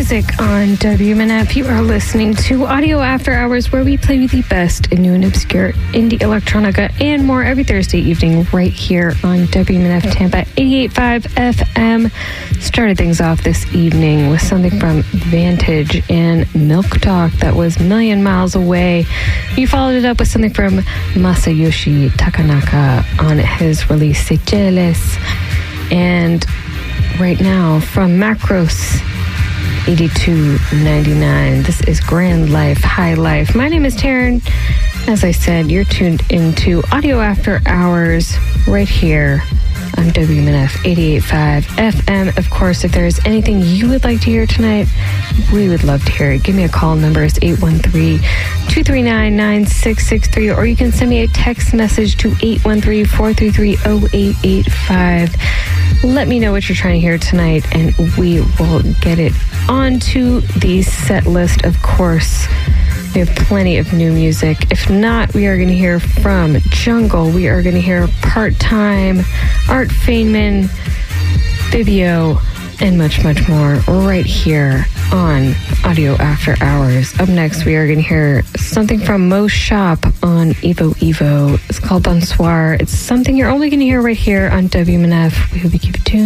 music on WMNF. You are listening to Audio After Hours, where we play you the best in new and obscure indie electronica and more every Thursday evening right here on WMNF Tampa 88.5 FM. Started things off this evening with something from Vantage and Milk Talk that was Million Miles Away. You followed it up with something from Masayoshi Takanaka on his release Seychelles. And right now from Macros 8299, this is Grand Life, High Life. My name is Taryn. As I said, you're tuned into Audio After Hours right here on WMNF 88.5 FM. Of course, if there's anything you would like to hear tonight, we would love to hear it. Give me a call. Number is 813-239-9663, or you can send me a text message to 813-433-0885. Let me know what you're trying to hear tonight, and we will get it onto the set list, of course. We have plenty of new music. If not, we are going to hear from Jungle. We are going to hear Part-Time, Art Feynman, Bibio, and much, much more right here on Audio After Hours. Up next, we are going to hear something from Mo Shop on Evo Evo. It's called Bonsoir. It's something you're only going to hear right here on WMNF. We hope you keep it tuned.